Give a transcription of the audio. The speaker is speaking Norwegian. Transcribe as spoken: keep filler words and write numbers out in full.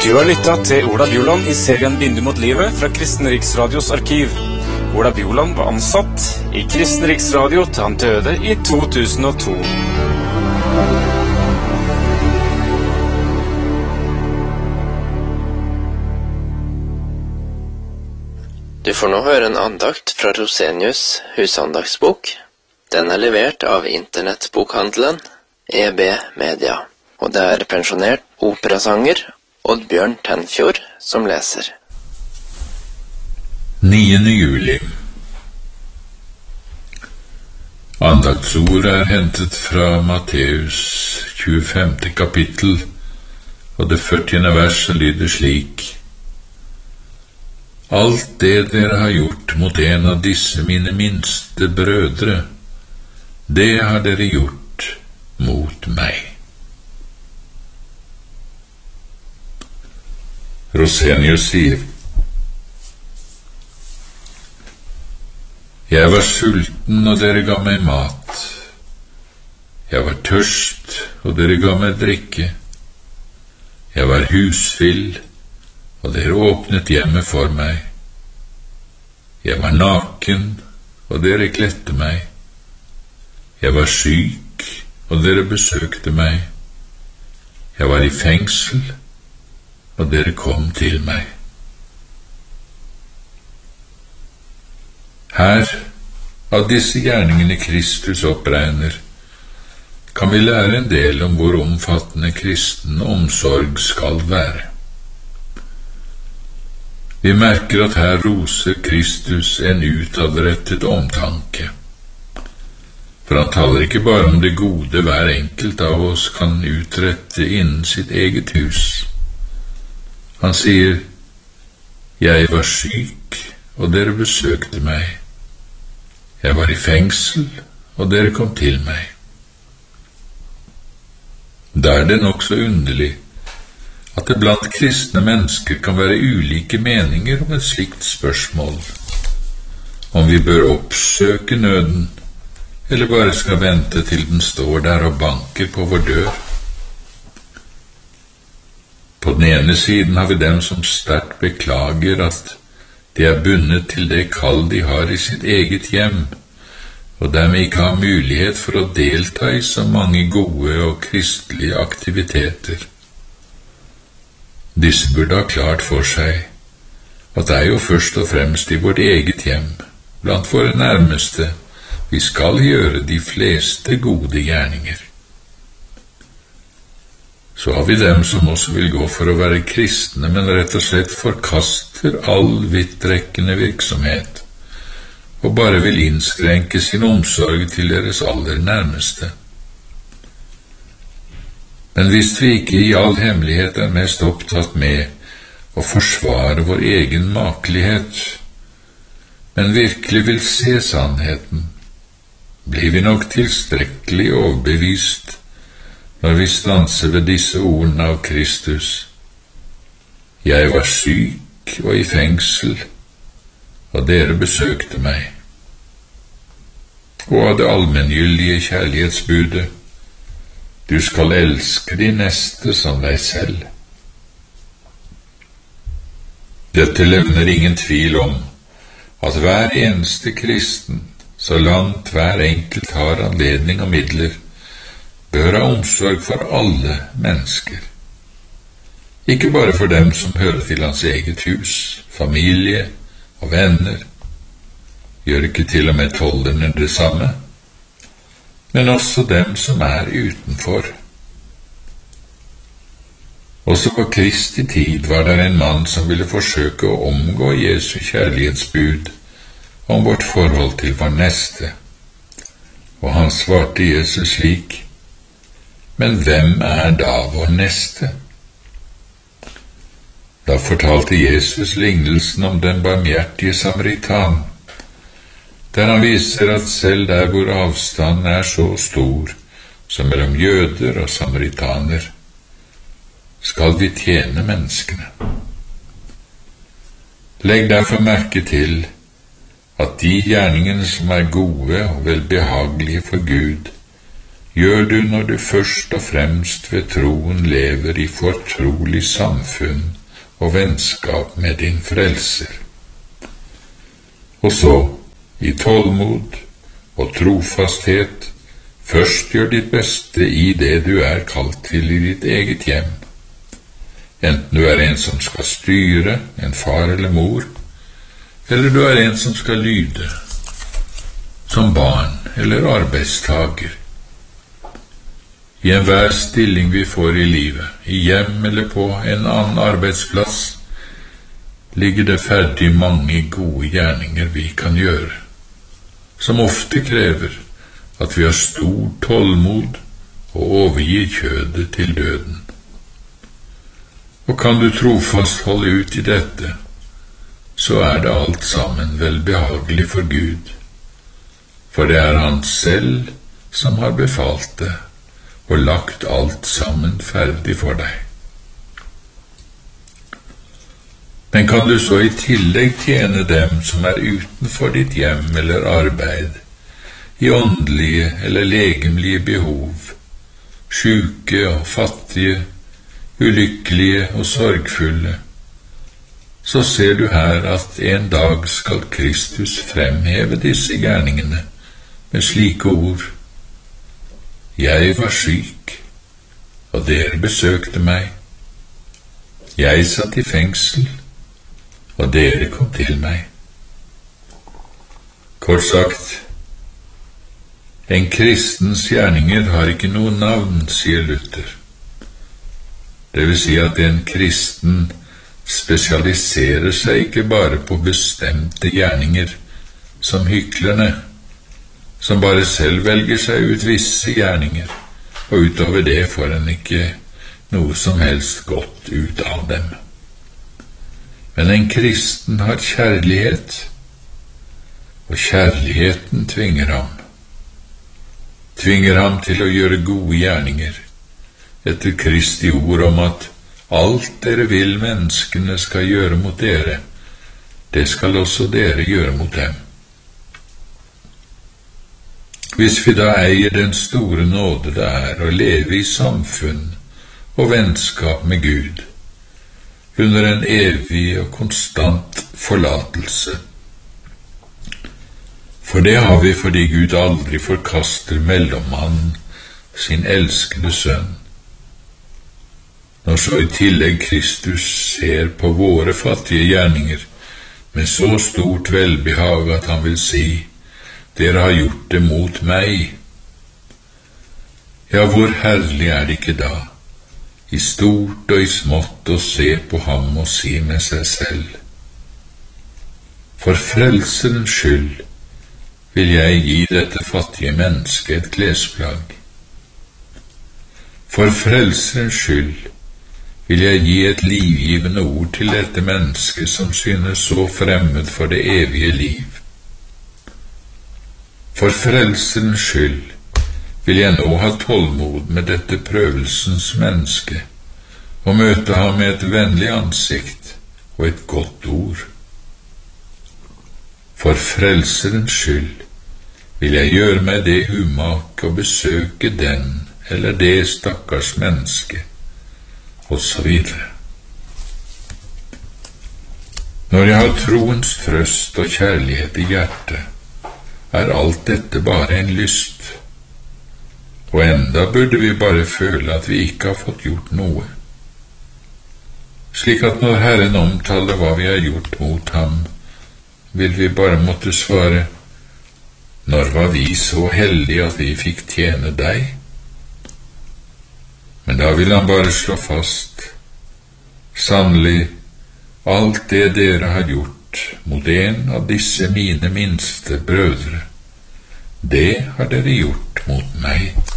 Du har lyttet til Ola Bjoland i serien Vindu mot livet fra Kristen Riksradios arkiv. Ola Bjoland var ansatt i Kristen Riksradio til han døde i to tusen og to. Du får nå høre en andakt fra Rosenius husandagsbok. Den er levert av internettbokhandelen E B Media, og det er pensjonert operasanger Oddbjørn Tenfjord som leser. niende juli. Andaktsord er hentet fra Matteus tjuefemte kapittel, og det førtiende verset lyder slik: Alt det dere har gjort mot en av disse mine minste brødre, det har dere gjort mot meg. Rosenius sier: Jeg var sulten, og dere ga meg mat. Jeg var tørst, og dere ga meg drikke. Jeg var husvill, og dere åpnet hjemmet for meg. Jeg var naken, og dere kledde meg. Jeg var syk, og dere besøkte meg. Jeg var i fengsel, og dere kom til meg. Her, av disse gjerningene Kristus oppregner, kan vi lære en del om hvor omfattende kristen omsorg skal være. Vi merker at her roser Kristus en utadrettet omtanke. For han taler ikke bare om det gode hver enkelt av oss kan utrette innen sitt eget hus. Han sier: Jeg var syk, og dere besøkte meg. Jeg var i fengsel, og dere kom til meg. Da er det nok så underlig at det blant kristne mennesker kan være ulike meninger om et slikt spørsmål, om vi bør oppsøke nøden, eller bare skal vente til den står der og banker på vår dør. På den ene siden har vi dem som sterkt beklager at de er bundet til det kall de har i sitt eget hjem, og dermed ikke har mulighet for å delta i så mange gode og kristelige aktiviteter. Disse burde ha klart for seg at det er jo først og fremst i vårt eget hjem, blant våre nærmeste, vi skal gjøre de fleste gode gjerninger. Så har vi dem som også vil gå for å være kristne, men rett og slett forkaster all vidtrekkende virksomhet, og bare vil innskrenke sin omsorg til deres aller nærmeste. Men hvis vi ikke i all hemmelighet er mest opptatt med å forsvare vår egen makelighet, men virkelig vil se sannheten, blir vi nok tilstrekkelig overbevist når vi stanser ved disse ordene av Kristus: Jeg var syk og i fengsel, og dere besøkte meg. Og av det allmenngyldige kjærlighetsbudet: Du skal elske din neste som deg selv. Dette levner ingen tvil om at hver eneste kristen, så langt hver enkelt har anledning og midler, bør ha omsorg for alle mennesker. Ikke bare for dem som hører til hans eget hus, familie og venner. Gjør ikke til og med tollerne det samme? Men også dem som er utenfor. Også på Kristi tid var det en mann som ville forsøke å omgå Jesu kjærlighetsbud om vårt forhold til vår neste. Og han svarte Jesus slik: Men hvem er da vår neste? Da fortalte Jesus lignelsen om den barmhjertige samaritan, der han viser at selv der hvor avstanden er så stor som mellom jøder og samaritaner, skal vi tjene menneskene. Legg derfor merke til at de gjerningene som er gode og velbehagelige for Gud, gjør du når du først og fremst ved troen lever i fortrolig samfunn og vennskap med din frelser. Og så, i tålmod og trofasthet, først gjør ditt beste i det du er kalt til i ditt eget hjem, enten du er en som skal styre, en far eller mor, eller du er en som skal lyde, som barn eller arbeidstager. I enhver stilling vi får i livet, i hjem eller på en annen arbeidsplass, ligger det ferdig mange gode gjerninger vi kan gjøre, som ofte krever at vi har stor tålmod og overgir kjødet til døden. Og kan du trofast holde ut i dette, så er det alt sammen velbehagelig for Gud, for det er Han selv som har befalt det og lagt alt sammen ferdig for deg. Men kan du så i tillegg tjene dem som er utenfor ditt hjem eller arbeid, i åndelige eller legemlige behov, syke og fattige, ulykkelige og sorgfulle, så ser du her at en dag skal Kristus fremheve disse gjerningene med slike ord: Jeg var syk, og dere besøkte meg. Jeg satt i fengsel, og dere kom til meg. Kort sagt, en kristens gjerninger har ikke noe navn, sier Luther. Det vil si at en kristen spesialiserer seg ikke bare på bestemte gjerninger, som hyklerne, som bare selv velger seg ut visse gjerninger, og utover det får en ikke noe som helst godt ut av dem. Men en kristen har kjærlighet, og kjærligheten tvinger ham. Tvinger ham til å gjøre gode gjerninger, etter Kristi ord om at alt dere vil menneskene skal gjøre mot dere, det skal også dere gjøre mot dem. Hvis vi da eier den store nåde det er å leve i samfunn og vennskap med Gud, under en evig og konstant forlatelse. For det har vi fordi Gud aldri forkaster mellommannen, sin elskede sønn. Når så i tillegg Kristus ser på våre fattige gjerninger med så stort velbehag at han vil si: Dere har gjort det mot meg. Ja, hvor herlig er det ikke da, i stort og i smått, å se på ham og si med seg selv: For frelserens skyld vil jeg gi dette fattige mennesket et klesplagg. For frelserens skyld vil jeg gi et livgivende ord til dette mennesket som synes så fremmed for det evige liv. For frelserens skyld vil jeg nå ha tålmod med dette prøvelsens menneske, og møte ham med et vennlig ansikt og et godt ord. For frelserens skyld vil jeg gjøre meg det umak å besøke den eller det stakkars menneske, og så videre. Når jeg har troens trøst og kjærlighet i hjertet, er alt dette bare en lyst, og enda burde vi bare føle at vi ikke har fått gjort noe. Slik at når Herren omtaler hva vi har gjort mot ham, vil vi bare måtte svare: Når var vi så heldige at vi fikk tjene deg? Men da vil han bare slå fast: Sannelig, alt det dere har gjort mot en av disse mine minste brødre, det har dere gjort mot meg.